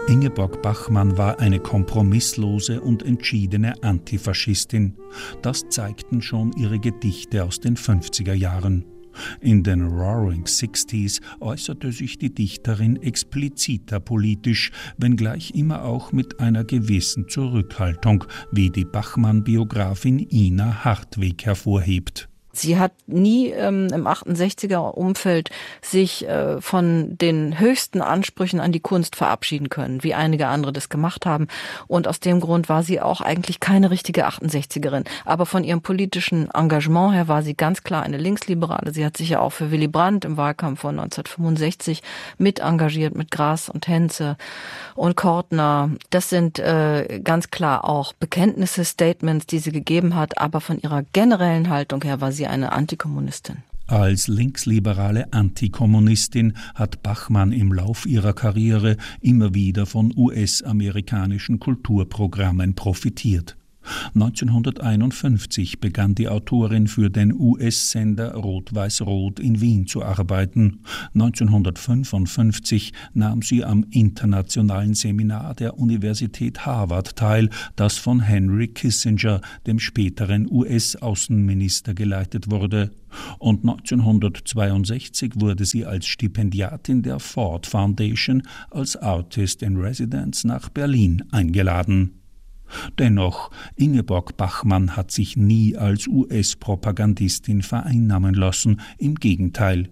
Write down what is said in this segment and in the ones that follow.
Ingeborg Bachmann war eine kompromisslose und entschiedene Antifaschistin. Das zeigten schon ihre Gedichte aus den 50er Jahren. In den Roaring Sixties äußerte sich die Dichterin expliziter politisch, wenngleich immer auch mit einer gewissen Zurückhaltung, wie die Bachmann-Biografin Ina Hartweg hervorhebt. Sie hat nie im 68er-Umfeld sich von den höchsten Ansprüchen an die Kunst verabschieden können, wie einige andere das gemacht haben. Und aus dem Grund war sie auch eigentlich keine richtige 68erin. Aber von ihrem politischen Engagement her war sie ganz klar eine Linksliberale. Sie hat sich ja auch für Willy Brandt im Wahlkampf von 1965 mit engagiert, mit Grass und Henze und Kortner. Das sind ganz klar auch Bekenntnisse, Statements, die sie gegeben hat. Aber von ihrer generellen Haltung her war sie eine Antikommunistin. Als linksliberale Antikommunistin hat Bachmann im Lauf ihrer Karriere immer wieder von US-amerikanischen Kulturprogrammen profitiert. 1951 begann die Autorin für den US-Sender Rot-Weiß-Rot in Wien zu arbeiten. 1955 nahm sie am internationalen Seminar der Universität Harvard teil, das von Henry Kissinger, dem späteren US-Außenminister, geleitet wurde. Und 1962 wurde sie als Stipendiatin der Ford Foundation als Artist in Residence nach Berlin eingeladen. Dennoch, Ingeborg Bachmann hat sich nie als US-Propagandistin vereinnahmen lassen, im Gegenteil.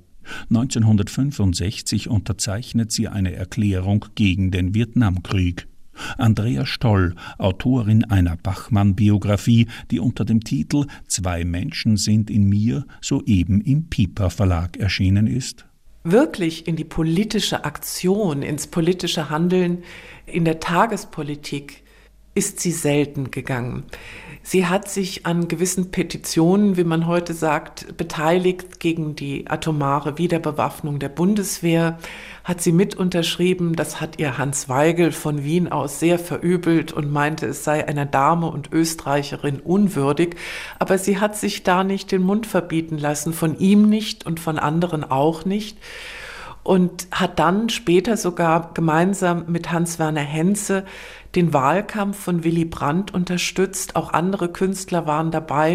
1965 unterzeichnet sie eine Erklärung gegen den Vietnamkrieg. Andrea Stoll, Autorin einer Bachmann-Biografie, die unter dem Titel »Zwei Menschen sind in mir« soeben im Piper Verlag erschienen ist. Wirklich in die politische Aktion, ins politische Handeln in der Tagespolitik ist sie selten gegangen. Sie hat sich an gewissen Petitionen, wie man heute sagt, beteiligt gegen die atomare Wiederbewaffnung der Bundeswehr, hat sie mit unterschrieben. Das hat ihr Hans Weigel von Wien aus sehr verübelt und meinte, es sei einer Dame und Österreicherin unwürdig. Aber sie hat sich da nicht den Mund verbieten lassen, von ihm nicht und von anderen auch nicht. Und hat dann später sogar gemeinsam mit Hans-Werner Henze den Wahlkampf von Willy Brandt unterstützt. Auch andere Künstler waren dabei.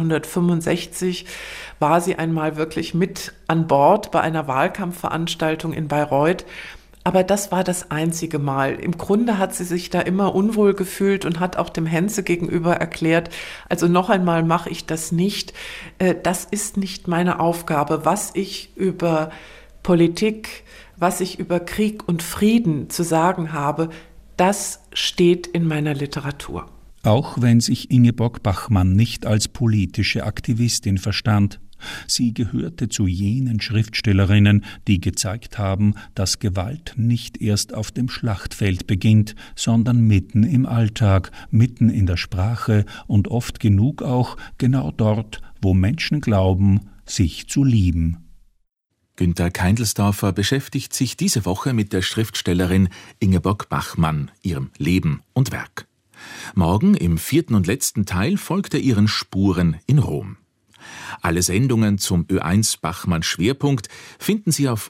1965 war sie einmal wirklich mit an Bord bei einer Wahlkampfveranstaltung in Bayreuth. Aber das war das einzige Mal. Im Grunde hat sie sich da immer unwohl gefühlt und hat auch dem Henze gegenüber erklärt, also noch einmal mache ich das nicht. Das ist nicht meine Aufgabe. Was ich über Politik, was ich über Krieg und Frieden zu sagen habe, das steht in meiner Literatur. Auch wenn sich Ingeborg Bachmann nicht als politische Aktivistin verstand, sie gehörte zu jenen Schriftstellerinnen, die gezeigt haben, dass Gewalt nicht erst auf dem Schlachtfeld beginnt, sondern mitten im Alltag, mitten in der Sprache und oft genug auch genau dort, wo Menschen glauben, sich zu lieben. Günter Keindelsdorfer beschäftigt sich diese Woche mit der Schriftstellerin Ingeborg Bachmann, ihrem Leben und Werk. Morgen, im 4. und letzten Teil, folgt er ihren Spuren in Rom. Alle Sendungen zum Ö1 Bachmann Schwerpunkt finden Sie auf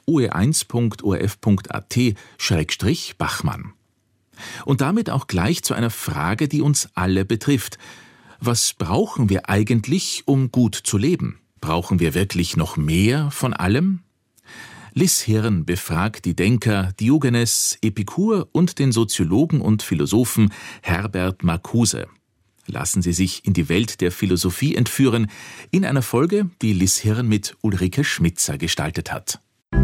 oe1.orf.at/Bachmann. Und damit auch gleich zu einer Frage, die uns alle betrifft. Was brauchen wir eigentlich, um gut zu leben? Brauchen wir wirklich noch mehr von allem? Liz Hirn befragt die Denker Diogenes, Epikur und den Soziologen und Philosophen Herbert Marcuse. Lassen Sie sich in die Welt der Philosophie entführen, in einer Folge, die Liz Hirn mit Ulrike Schmitzer gestaltet hat.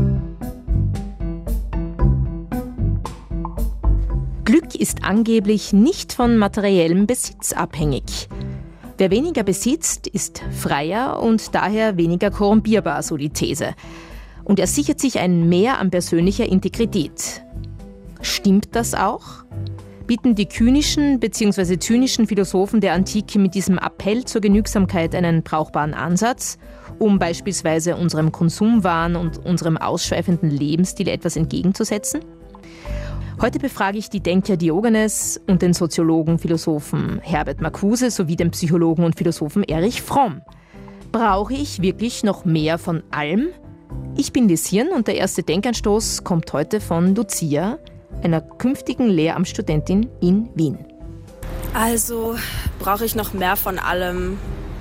Glück ist angeblich nicht von materiellem Besitz abhängig. Wer weniger besitzt, ist freier und daher weniger korrumpierbar, so die These. Und er sichert sich ein Mehr an persönlicher Integrität. Stimmt das auch? Bieten die kühnischen bzw. zynischen Philosophen der Antike mit diesem Appell zur Genügsamkeit einen brauchbaren Ansatz, um beispielsweise unserem Konsumwahn und unserem ausschweifenden Lebensstil etwas entgegenzusetzen? Heute befrage ich die Denker Diogenes und den Soziologen, Philosophen Herbert Marcuse sowie den Psychologen und Philosophen Erich Fromm. Brauche ich wirklich noch mehr von allem? Ich bin Liz Hirn und der erste Denkanstoß kommt heute von Lucia. einer künftigen Lehramtsstudentin in Wien. Also brauche ich noch mehr von allem.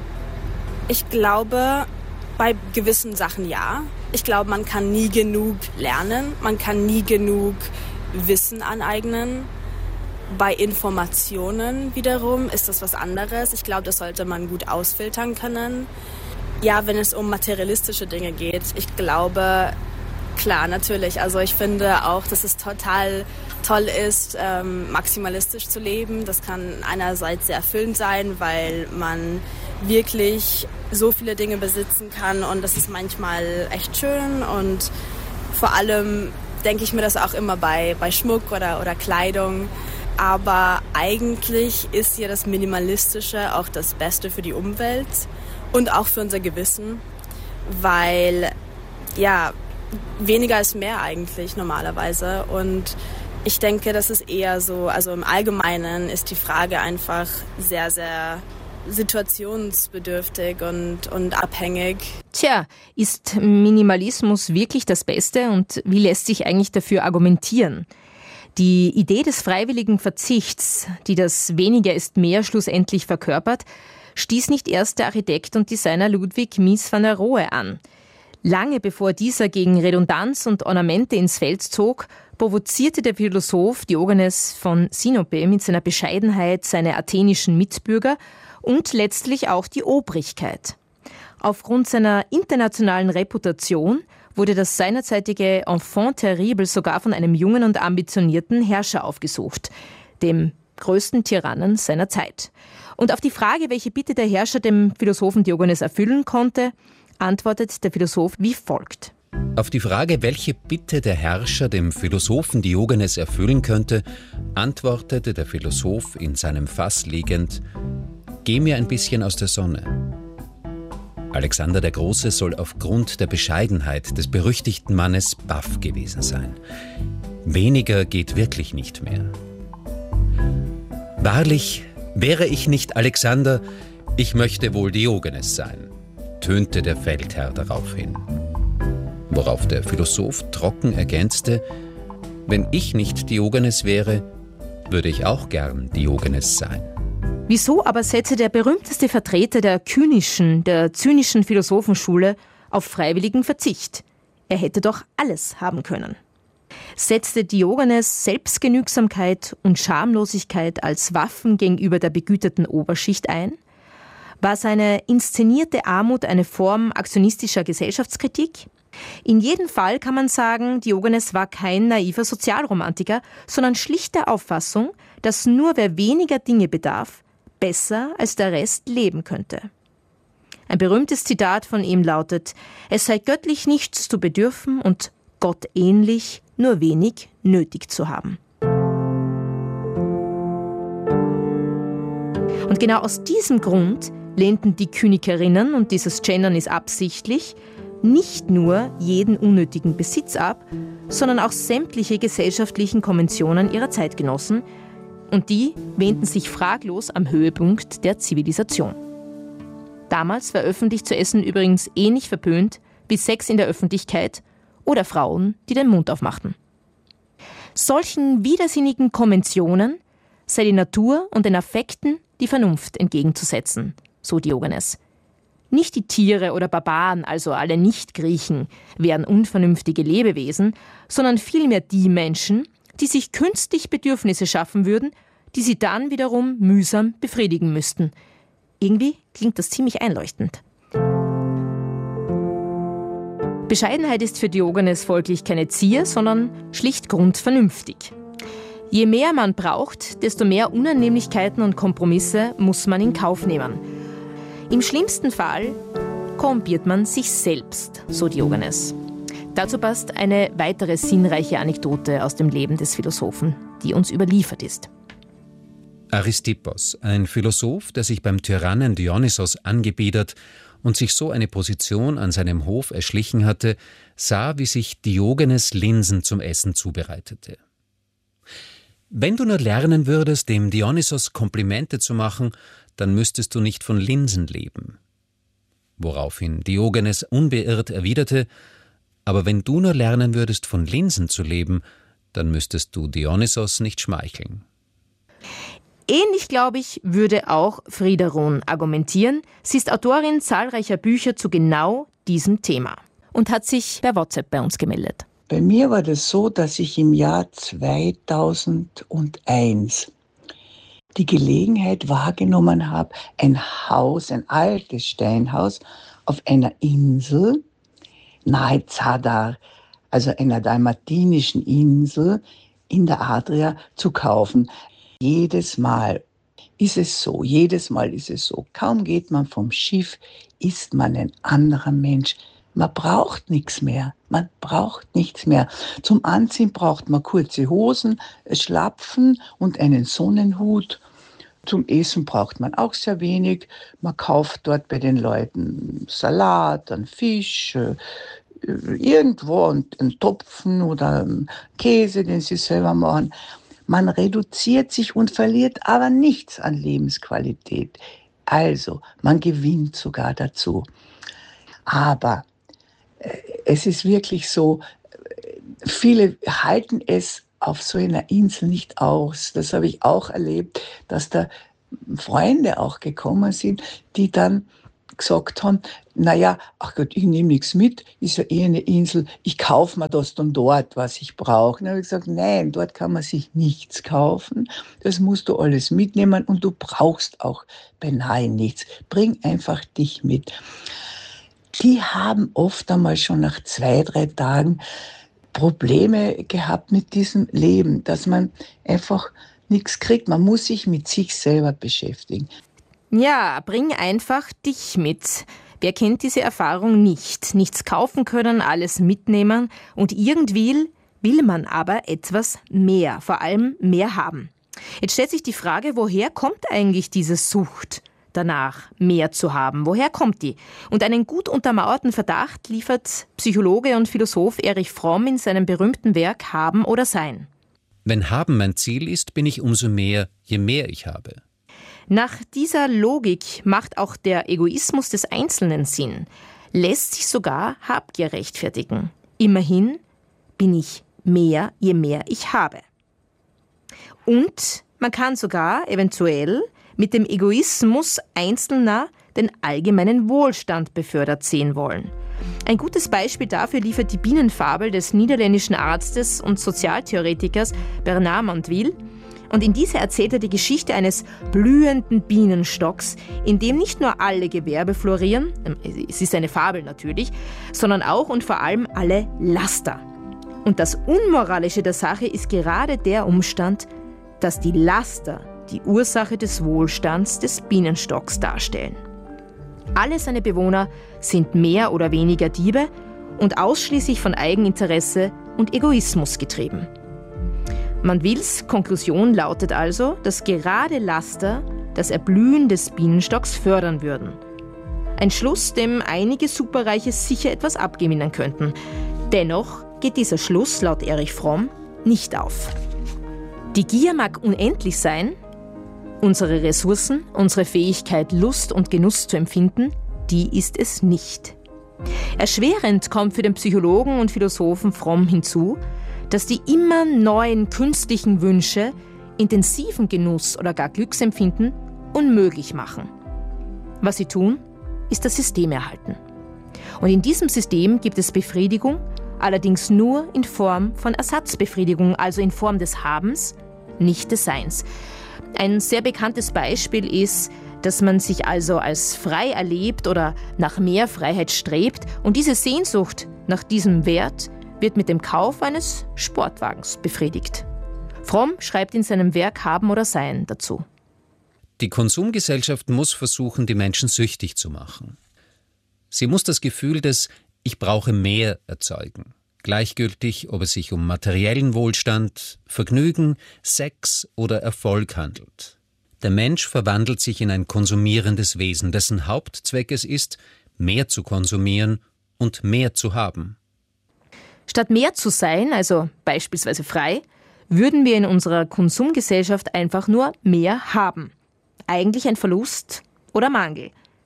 Ich glaube, bei gewissen Sachen ja. Ich glaube, man kann nie genug lernen, man kann nie genug Wissen aneignen. Bei Informationen wiederum ist das was anderes. Ich glaube, das sollte man gut ausfiltern können. Ja, wenn es um materialistische Dinge geht, ich glaube, klar, natürlich. Also ich finde auch, dass es total toll ist, maximalistisch zu leben. Das kann einerseits sehr erfüllend sein, weil man wirklich so viele Dinge besitzen kann und das ist manchmal echt schön und vor allem denke ich mir das auch immer bei Schmuck oder Kleidung. Aber eigentlich ist ja das Minimalistische auch das Beste für die Umwelt und auch für unser Gewissen, weil ja, weniger ist mehr eigentlich normalerweise und ich denke, das ist eher so, also im Allgemeinen ist die Frage einfach sehr, sehr situationsbedürftig und abhängig. Tja, ist Minimalismus wirklich das Beste und wie lässt sich eigentlich dafür argumentieren? Die Idee des freiwilligen Verzichts, die das Weniger ist mehr schlussendlich verkörpert, stieß nicht erst der Architekt und Designer Ludwig Mies van der Rohe an. Lange bevor dieser gegen Redundanz und Ornamente ins Feld zog, provozierte der Philosoph Diogenes von Sinope mit seiner Bescheidenheit seine athenischen Mitbürger und letztlich auch die Obrigkeit. Aufgrund seiner internationalen Reputation wurde das seinerzeitige Enfant terrible sogar von einem jungen und ambitionierten Herrscher aufgesucht, dem größten Tyrannen seiner Zeit. Und auf die Frage, welche Bitte der Herrscher dem Philosophen Diogenes erfüllen konnte, antwortet der Philosoph wie folgt. Auf die Frage, welche Bitte der Herrscher dem Philosophen Diogenes erfüllen könnte, antwortete der Philosoph in seinem Fass liegend: Geh mir ein bisschen aus der Sonne. Alexander der Große soll aufgrund der Bescheidenheit des berüchtigten Mannes baff gewesen sein. Weniger geht wirklich nicht mehr. Wahrlich, wäre ich nicht Alexander, ich möchte wohl Diogenes sein, tönte der Feldherr daraufhin. Worauf der Philosoph trocken ergänzte: Wenn ich nicht Diogenes wäre, würde ich auch gern Diogenes sein. Wieso aber setze der berühmteste Vertreter der zynischen Philosophenschule auf freiwilligen Verzicht? Er hätte doch alles haben können. Setzte Diogenes Selbstgenügsamkeit und Schamlosigkeit als Waffen gegenüber der begüterten Oberschicht ein? War seine inszenierte Armut eine Form aktionistischer Gesellschaftskritik? In jedem Fall kann man sagen, Diogenes war kein naiver Sozialromantiker, sondern schlicht der Auffassung, dass nur wer weniger Dinge bedarf, besser als der Rest leben könnte. Ein berühmtes Zitat von ihm lautet: Es sei göttlich nichts zu bedürfen und Gott ähnlich nur wenig nötig zu haben. Und genau aus diesem Grund lehnten die Kynikerinnen, und dieses Gendern ist absichtlich, nicht nur jeden unnötigen Besitz ab, sondern auch sämtliche gesellschaftlichen Konventionen ihrer Zeitgenossen, und die wähnten sich fraglos am Höhepunkt der Zivilisation. Damals war öffentlich zu essen übrigens ähnlich verpönt wie Sex in der Öffentlichkeit oder Frauen, die den Mund aufmachten. Solchen widersinnigen Konventionen sei die Natur und den Affekten die Vernunft entgegenzusetzen, so Diogenes. Nicht die Tiere oder Barbaren, also alle Nicht-Griechen, wären unvernünftige Lebewesen, sondern vielmehr die Menschen, die sich künstlich Bedürfnisse schaffen würden, die sie dann wiederum mühsam befriedigen müssten. Irgendwie klingt das ziemlich einleuchtend. Bescheidenheit ist für Diogenes folglich keine Zier, sondern schlicht grundvernünftig. Je mehr man braucht, desto mehr Unannehmlichkeiten und Kompromisse muss man in Kauf nehmen. Im schlimmsten Fall korrumpiert man sich selbst, so Diogenes. Dazu passt eine weitere sinnreiche Anekdote aus dem Leben des Philosophen, die uns überliefert ist. Aristippos, ein Philosoph, der sich beim Tyrannen Dionysos angebiedert und sich so eine Position an seinem Hof erschlichen hatte, sah, wie sich Diogenes Linsen zum Essen zubereitete. Wenn du nur lernen würdest, dem Dionysos Komplimente zu machen, dann müsstest du nicht von Linsen leben. Woraufhin Diogenes unbeirrt erwiderte: Aber wenn du nur lernen würdest, von Linsen zu leben, Dann müsstest du Dionysos nicht schmeicheln. Ähnlich, glaube ich, würde auch Frieda Rohn argumentieren. Sie ist Autorin zahlreicher Bücher zu genau diesem Thema und hat sich per WhatsApp bei uns gemeldet. Bei mir war das so, dass ich im Jahr 2001 die Gelegenheit wahrgenommen habe, ein Haus, ein altes Steinhaus auf einer Insel nahe Zadar, also einer dalmatinischen Insel in der Adria, zu kaufen. Jedes Mal ist es so. Kaum geht man vom Schiff, ist man ein anderer Mensch. Man braucht nichts mehr. Zum Anziehen braucht man kurze Hosen, Schlapfen und einen Sonnenhut. Zum Essen braucht man auch sehr wenig. Man kauft dort bei den Leuten Salat, einen Fisch, irgendwo einen Topfen oder einen Käse, den sie selber machen. Man reduziert sich und verliert aber nichts an Lebensqualität. Also, man gewinnt sogar dazu. Aber es ist wirklich so, viele halten es auf so einer Insel nicht aus. Das habe ich auch erlebt, dass da Freunde auch gekommen sind, die dann gesagt haben, naja, ach Gott, ich nehme nichts mit, ist ja eh eine Insel, ich kaufe mir das dann dort, was ich brauche. Dann habe ich gesagt, nein, dort kann man sich nichts kaufen, das musst du alles mitnehmen und du brauchst auch beinahe nichts. Bring einfach dich mit. Die haben oft einmal schon nach 2-3 Tagen Probleme gehabt mit diesem Leben, dass man einfach nichts kriegt. Man muss sich mit sich selber beschäftigen. Ja, bring einfach dich mit. Wer kennt diese Erfahrung nicht? Nichts kaufen können, alles mitnehmen und irgendwie will man aber etwas mehr, vor allem mehr haben. Jetzt stellt sich die Frage, woher kommt eigentlich diese Sucht danach, mehr zu haben? Woher kommt die? Und einen gut untermauerten Verdacht liefert Psychologe und Philosoph Erich Fromm in seinem berühmten Werk Haben oder Sein. Wenn Haben mein Ziel ist, bin ich umso mehr, je mehr ich habe. Nach dieser Logik macht auch der Egoismus des Einzelnen Sinn, lässt sich sogar Habgier rechtfertigen. Immerhin bin ich mehr, je mehr ich habe. Und man kann sogar eventuell mit dem Egoismus Einzelner den allgemeinen Wohlstand befördert sehen wollen. Ein gutes Beispiel dafür liefert die Bienenfabel des niederländischen Arztes und Sozialtheoretikers Bernard Mandeville. Und in dieser erzählt er die Geschichte eines blühenden Bienenstocks, in dem nicht nur alle Gewerbe florieren, es ist eine Fabel natürlich, sondern auch und vor allem alle Laster. Und das Unmoralische der Sache ist gerade der Umstand, dass die Laster die Ursache des Wohlstands des Bienenstocks darstellen. Alle seine Bewohner sind mehr oder weniger Diebe und ausschließlich von Eigeninteresse und Egoismus getrieben. Mandvilles Konklusion lautet also, dass gerade Laster das Erblühen des Bienenstocks fördern würden. Ein Schluss, dem einige Superreiche sicher etwas abgewinnen könnten. Dennoch geht dieser Schluss laut Erich Fromm nicht auf. Die Gier mag unendlich sein, unsere Ressourcen, unsere Fähigkeit, Lust und Genuss zu empfinden, die ist es nicht. Erschwerend kommt für den Psychologen und Philosophen Fromm hinzu, dass die immer neuen künstlichen Wünsche intensiven Genuss oder gar Glücksempfinden unmöglich machen. Was sie tun, ist das System erhalten. Und in diesem System gibt es Befriedigung, allerdings nur in Form von Ersatzbefriedigung, also in Form des Habens, nicht des Seins. Ein sehr bekanntes Beispiel ist, dass man sich also als frei erlebt oder nach mehr Freiheit strebt und diese Sehnsucht nach diesem Wert wird mit dem Kauf eines Sportwagens befriedigt. Fromm schreibt in seinem Werk Haben oder Sein dazu. Die Konsumgesellschaft muss versuchen, die Menschen süchtig zu machen. Sie muss das Gefühl des Ich brauche mehr erzeugen. Gleichgültig, ob es sich um materiellen Wohlstand, Vergnügen, Sex oder Erfolg handelt. Der Mensch verwandelt sich in ein konsumierendes Wesen, dessen Hauptzweck es ist, mehr zu konsumieren und mehr zu haben. Statt mehr zu sein, also beispielsweise frei, würden wir in unserer Konsumgesellschaft einfach nur mehr haben. Eigentlich ein Verlust oder Mangel.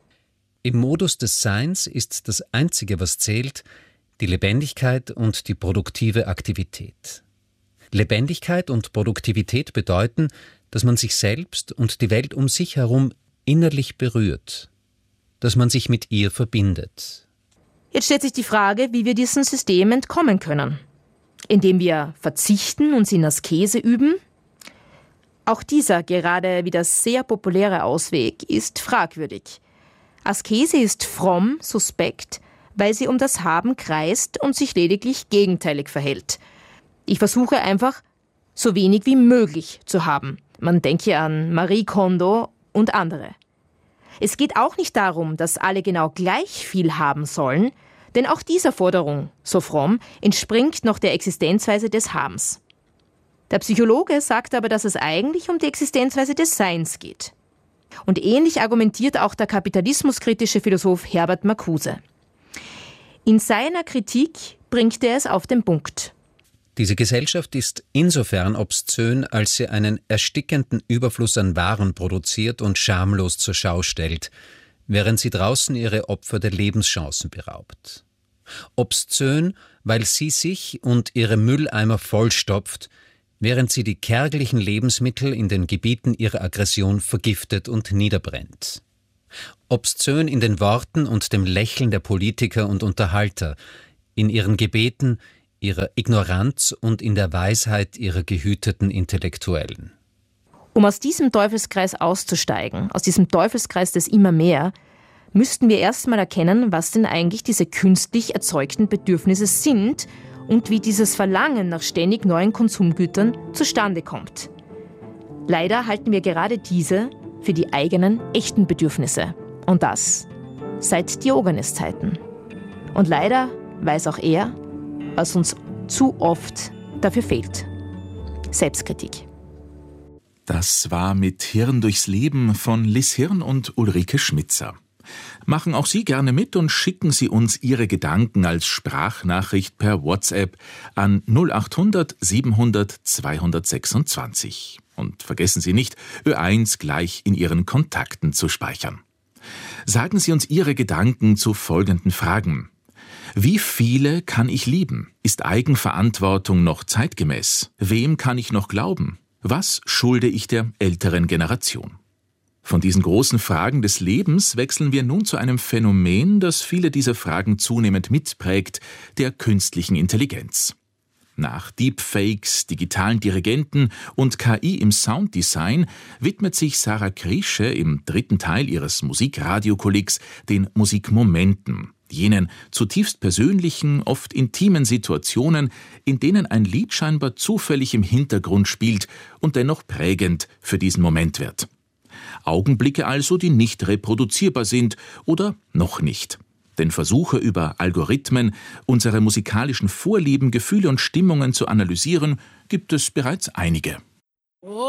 Im Modus des Seins ist das Einzige, was zählt, die Lebendigkeit und die produktive Aktivität. Lebendigkeit und Produktivität bedeuten, dass man sich selbst und die Welt um sich herum innerlich berührt, dass man sich mit ihr verbindet. Jetzt stellt sich die Frage, wie wir diesem System entkommen können. Indem wir verzichten, uns in Askese üben? Auch dieser gerade wieder sehr populäre Ausweg ist fragwürdig. Askese ist fromm, suspekt, weil sie um das Haben kreist und sich lediglich gegenteilig verhält. Ich versuche einfach, so wenig wie möglich zu haben. Man denke an Marie Kondo und andere. Es geht auch nicht darum, dass alle genau gleich viel haben sollen, denn auch dieser Forderung, so fromm, entspringt noch der Existenzweise des Habens. Der Psychologe sagt aber, dass es eigentlich um die Existenzweise des Seins geht. Und ähnlich argumentiert auch der kapitalismuskritische Philosoph Herbert Marcuse. In seiner Kritik bringt er es auf den Punkt. Diese Gesellschaft ist insofern obszön, als sie einen erstickenden Überfluss an Waren produziert und schamlos zur Schau stellt, während sie draußen ihre Opfer der Lebenschancen beraubt. Obszön, weil sie sich und ihre Mülleimer vollstopft, während sie die kärglichen Lebensmittel in den Gebieten ihrer Aggression vergiftet und niederbrennt. Obszön in den Worten und dem Lächeln der Politiker und Unterhalter, in ihren Gebeten, ihrer Ignoranz und in der Weisheit ihrer gehüteten Intellektuellen. Um aus diesem Teufelskreis auszusteigen, aus diesem Teufelskreis des immer mehr, müssten wir erstmal erkennen, was denn eigentlich diese künstlich erzeugten Bedürfnisse sind und wie dieses Verlangen nach ständig neuen Konsumgütern zustande kommt. Leider halten wir gerade diese für die eigenen, echten Bedürfnisse. Und das seit Diogenes-Zeiten. Und leider weiß auch er, was uns zu oft dafür fehlt. Selbstkritik. Das war mit Hirn durchs Leben von Liz Hirn und Ulrike Schmitzer. Machen auch Sie gerne mit und schicken Sie uns Ihre Gedanken als Sprachnachricht per WhatsApp an 0800 700 226. Und vergessen Sie nicht, Ö1 gleich in Ihren Kontakten zu speichern. Sagen Sie uns Ihre Gedanken zu folgenden Fragen. Wie viele kann ich lieben? Ist Eigenverantwortung noch zeitgemäß? Wem kann ich noch glauben? Was schulde ich der älteren Generation? Von diesen großen Fragen des Lebens wechseln wir nun zu einem Phänomen, das viele dieser Fragen zunehmend mitprägt, der künstlichen Intelligenz. Nach Deepfakes, digitalen Dirigenten und KI im Sounddesign widmet sich Sarah Kriesche im 3. Teil ihres Musikradiokollegs den Musikmomenten, jenen zutiefst persönlichen, oft intimen Situationen, in denen ein Lied scheinbar zufällig im Hintergrund spielt und dennoch prägend für diesen Moment wird. Augenblicke also, die nicht reproduzierbar sind oder noch nicht. Denn Versuche über Algorithmen, unsere musikalischen Vorlieben, Gefühle und Stimmungen zu analysieren, gibt es bereits einige.